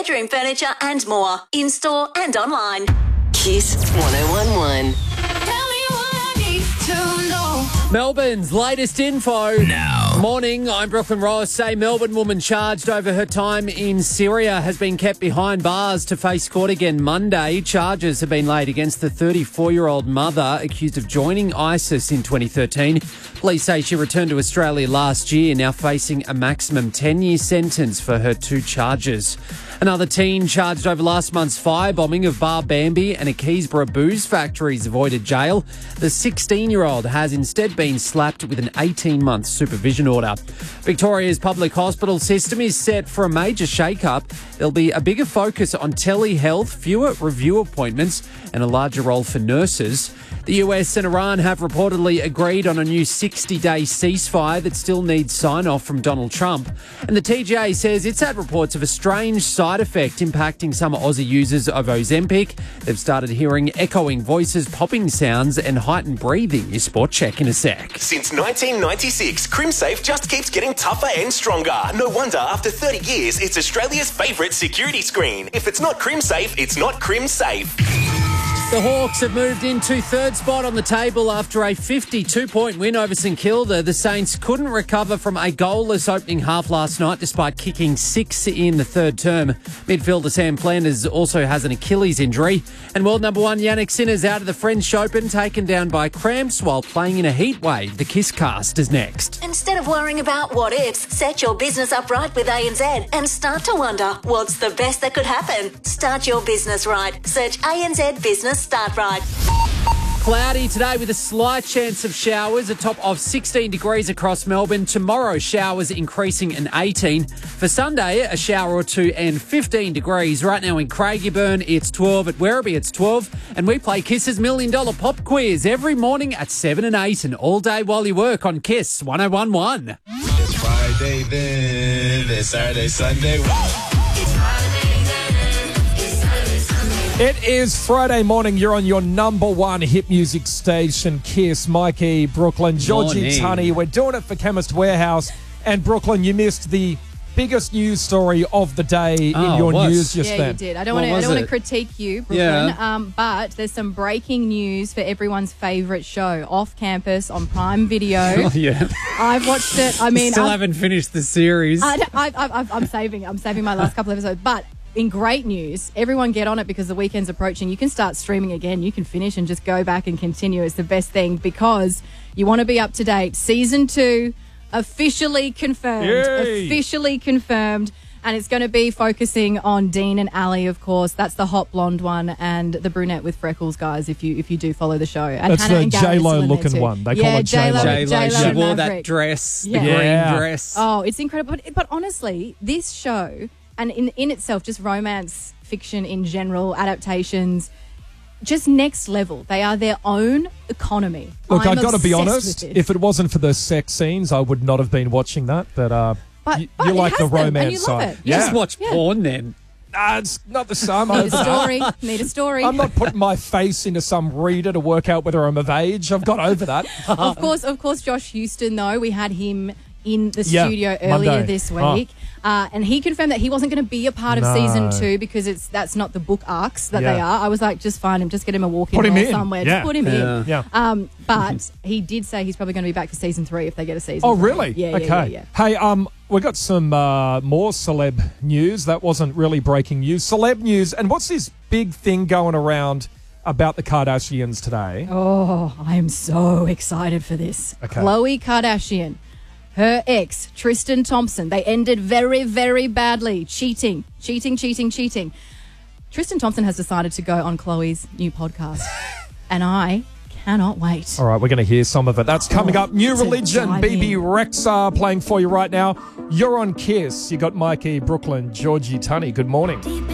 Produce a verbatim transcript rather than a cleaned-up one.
bedroom furniture and more. In-store and online. Kiss one oh one one. Tell me what I need to know. Melbourne's latest info. Now. Morning, I'm Brooklyn Ross. A Melbourne woman charged over her time in Syria has been kept behind bars to face court again Monday. Charges have been laid against the thirty-four-year-old mother accused of joining ISIS in twenty thirteen. Police say she returned to Australia last year, now facing a maximum ten-year sentence for her two charges. Another teen charged over last month's firebombing of Bar Bambi and a Keysborough booze factory's avoided jail. The sixteen-year-old has instead been slapped with an eighteen-month supervision order. Victoria's public hospital system is set for a major shake-up. There'll be a bigger focus on telehealth, fewer review appointments and a larger role for nurses. The U S and Iran have reportedly agreed on a new sixty-day ceasefire that still needs sign-off from Donald Trump. And the T G A says it's had reports of a strange side effect impacting some Aussie users of Ozempic. They've started hearing echoing voices, popping sounds and heightened breathing. Your sport check in a sec. Since nineteen ninety-six, CrimSafe just keeps getting tougher and stronger. No wonder after thirty years, it's Australia's favourite security screen. If it's not CrimSafe, it's not CrimSafe. The Hawks have moved into third spot on the table after a fifty-two point win over St Kilda. The Saints couldn't recover from a goalless opening half last night despite kicking six in the third term. Midfielder Sam Flanders also has an Achilles injury. And world number one Yannick Sinner's out of the French Open, taken down by cramps while playing in a heat wave. The Kiss Cast is next. Instead of worrying about what ifs, set your business up right with A N Z and start to wonder what's the best that could happen. Start your business right. Search A N Z Business Start Right. Cloudy today with a slight chance of showers, a top of sixteen degrees across Melbourne. Tomorrow, showers increasing and eighteen. For Sunday, a shower or two and fifteen degrees. Right now in Craigieburn, it's twelve. At Werribee, it's twelve. And we play Kiss's Million Dollar Pop Quiz every morning at seven and eight and all day while you work on Kiss one oh one one. It's Friday then, it's Saturday, Sunday. It's Friday then. It's Saturday, Sunday. It is Friday morning. You're on your number one hit music station, Kiss. Mikey, Brooklyn, Georgie, Tunney. We're doing it for Chemist Warehouse. And Brooklyn, you missed the biggest news story of the day Oh, in your what? news just yeah, then. you did. I don't What want to. I was don't want it? to critique you, Brooklyn. Yeah. Um, but there's some breaking news for everyone's favourite show, Off Campus on Prime Video. Oh, yeah. I've watched it. I mean, Still I've, haven't finished the series. I, I, I, I'm saving. I'm saving my last couple of episodes, but. In great news, everyone get on it because the weekend's approaching. You can start streaming again. You can finish and just go back and continue. It's the best thing because you want to be up to date. Season two officially confirmed. Yay. Officially confirmed. And it's going to be focusing on Dean and Ali, of course. That's the hot blonde one, and the brunette with freckles, guys. If you if you do follow the show, and That's Hannah the and Gary are J-Lo still in there looking too. one. They yeah, call it J-Lo. J-Lo, J-Lo she wore that Maverick. dress, Yeah. the Yeah. green dress. Oh, it's incredible. But, but honestly, this show, and in, in itself, just romance fiction in general, adaptations, just next level. They are their own economy. Look, I'm I've got to be obsessed honest. with this. If it wasn't for the sex scenes, I would not have been watching that. But, uh, But- you, but you it like the has them, and romance you love side. it. You Yeah. just watch Yeah. porn then. Nah, it's not the same. Need a over that. story. Need a story. I'm not putting my face into some reader to work out whether I'm of age. I've got over that. Of course, of course, Josh Houston, though, we had him in the Yeah, studio earlier Monday. this Oh. week. Uh, and he confirmed that he wasn't going to be a part of No. season two because it's that's not the book arcs that Yeah. they are. I was like, just find him, just get him a walk-in Put him role in. somewhere. Yeah. Just put him Yeah. in. Yeah. Um, but he did say he's probably going to be back for season three if they get a season. Oh, three. really? Yeah, okay. yeah, yeah, yeah. Hey, um, we got some uh, more celeb news. That wasn't really breaking news. Celeb news. And what's this big thing going around about the Kardashians today? Oh, I am so excited for this. Okay. Khloe Kardashian, her ex, Tristan Thompson, they ended very, very badly. Cheating, cheating, cheating, cheating. Tristan Thompson has decided to go on Khloe's new podcast. And I cannot wait. All right, we're going to hear some of it. That's coming up. New to Religion, dive B B in. Rexa playing for you right now. You're on Kiss. You got Mikey, Brooklyn, Georgie, Tunney. Good morning.